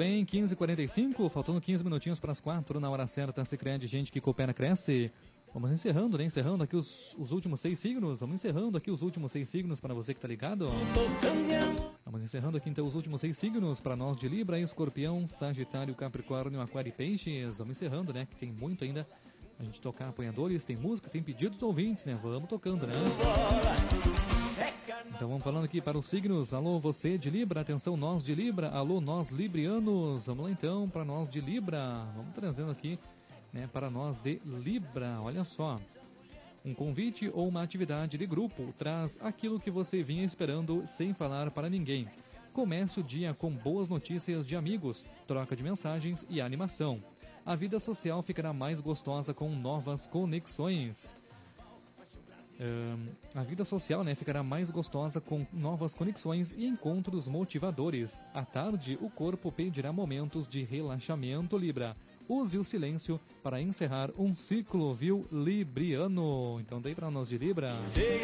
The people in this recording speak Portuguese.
bem, 15h45, faltando 15 minutinhos para as 4 na hora certa. Sicredi, gente que coopera, cresce. Vamos encerrando, né? Encerrando aqui os últimos 6 signos. Vamos encerrando aqui os últimos 6 signos para você que tá ligado. Vamos encerrando aqui então os últimos 6 signos para nós de Libra, Escorpião, Sagitário, Capricórnio, Aquário e Peixes. Vamos encerrando, né? Que tem muito ainda a gente tocar, apanhadores, tem música, tem pedidos dos ouvintes, né? Vamos tocando, né? Então vamos falando aqui para os signos. Alô, você de Libra, atenção, nós de Libra. Alô, nós librianos. Vamos lá então para nós de Libra. Vamos trazendo aqui, né, para nós de Libra. Olha só. Um convite ou uma atividade de grupo traz aquilo que você vinha esperando sem falar para ninguém. Comece o dia com boas notícias de amigos, troca de mensagens e animação. A vida social ficará mais gostosa com novas conexões. A vida social, né, ficará mais gostosa com novas conexões e encontros motivadores. À tarde, o corpo pedirá momentos de relaxamento, Libra. Use o silêncio para encerrar um ciclo, viu, Libriano? Então daí para nós de Libra.